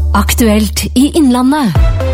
Aktuelt i Innlandet.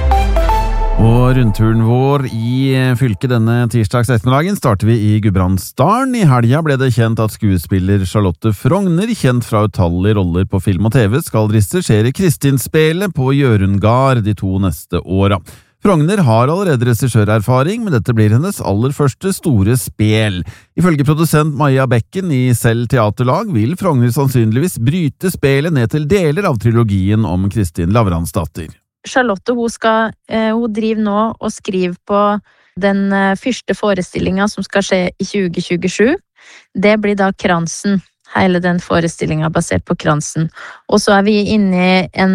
Og rundturen vår i fylket denne tirsdags ettermiddagen starter vi i Gudbrandsdalen. I helga ble det kjent at skuespiller Charlotte Frogner, kjent fra utallige roller på film og TV, skal regissere Kristinspillet på Hjørungard de 2 neste åra. Frogner har allerede regissørerfaring, men dette blir hennes aller første store spel. Ifølge produsent Maja Bekken i Selv Teaterlag vil Frogner sannsynligvis bryte spelet ned til deler av trilogien om Kristin Lavransdatter. Charlotte, hun driver nå og skriver på den første forestillingen som skal skje i 2027. Det blir da Kransen, hele den forestillingen basert på Kransen. Og så er vi inne i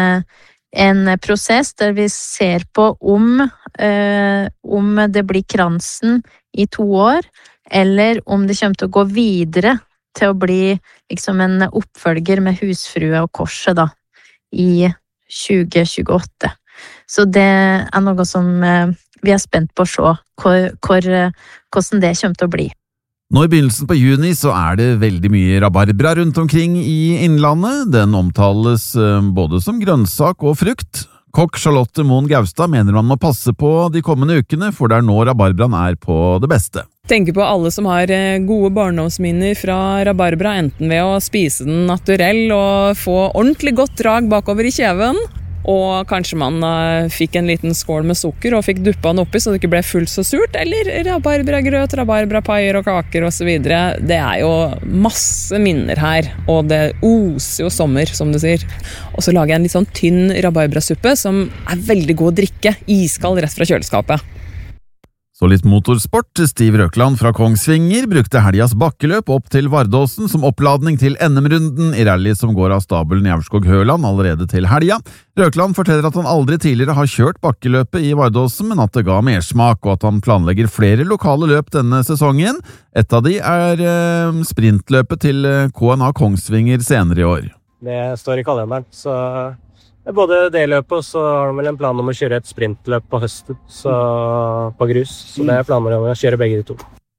en prosess der vi ser på om det blir Kransen i 2 år, eller om det kommer til å gå videre til å bli liksom en oppfølger med Husfrue og Korset da, i 2028. Så det er noe som vi er spent på å se hvordan det kommer til å bli. Nå i begynnelsen på juni så er det veldig mye rabarbra rundt omkring i Innlandet. Den omtales både som grønnsak og frukt. Kokk Charlotte Moen Gaustad mener man må passe på de kommende ukene, for det er nå rabarbraen er på det beste. Tenker på alle som har gode barndomsminner fra rabarbra, enten ved å spise den naturell og få ordentlig godt drag bakover i kjeven, og kanskje man fikk en liten skål med sukker og fikk duppa den oppi så det ikke ble fullt så surt, eller rabarbragrøt, rabarbrapaier og kaker og så videre. Det er jo masse minner her, og det oser jo sommer, som du sier. Og så lager jeg en litt sånn tynn rabarbrasuppe som er veldig god å drikke, iskald rett fra kjøleskapet. Så litt motorsport. Stiv Røkland fra Kongsvinger brukte helgas bakkeløp opp til Vardåsen som oppladning til NM-runden i rally som går av stabelen i Aurskog-Høland allerede til helga. Røkland forteller at han aldri tidligere har kjørt bakkeløpet i Vardåsen, men at det ga mersmak, og at han planlegger flere lokale løp denne sesongen. Et av de er sprintløpet til KNA Kongsvinger senere i år. Det står i kalenderen, så det er både det løpet, og så har de vel en plan om å kjøre et sprintløp på høsten, så på grus. Så det er planer om å kjøre begge de 2.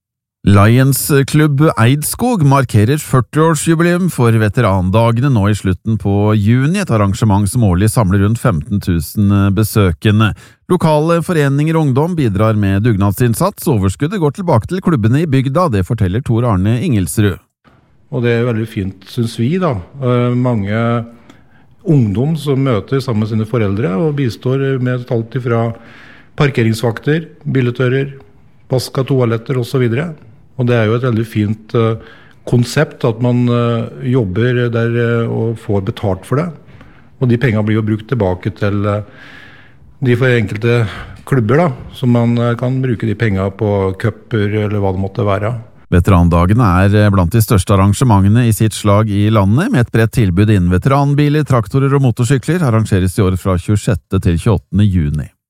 Lions Klubb Eidskog markerer 40-årsjubileum for veterandagene nå i slutten på juni, et arrangement som årlig samler rundt 15 000 besøkende. Lokale foreninger og ungdom bidrar med dugnadsinnsats, overskuddet går tilbake til klubbene i bygda, det forteller Tor Arne Ingelsrud. Og det er veldig fint, synes vi da. Mange ungdom som møter sammen med sine foreldre og bistår med alt fra parkeringsvakter, billetører, vask av toaletter og så videre. Og det er jo et veldig fint konsept at man jobber der og får betalt for det. Og de pengene blir jo brukt tilbake til de for enkelte klubber da, som man kan bruke de pengene på cuper eller hva det måtte være. Veterandagene er blant de største arrangementene i sitt slag i landet, med et bredt tilbud innen veteranbiler, traktorer og motorsykler arrangeres i år fra 26. til 28. juni.